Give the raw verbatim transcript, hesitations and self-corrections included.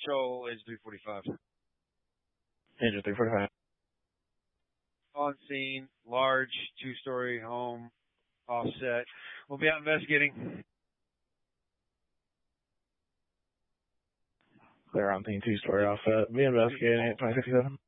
Patrol is three forty-five. Angel three forty-five. On scene, large two-story home, offset. We'll be out investigating. Clear on scene, two-story offset. Be investigating at twenty fifty-seven.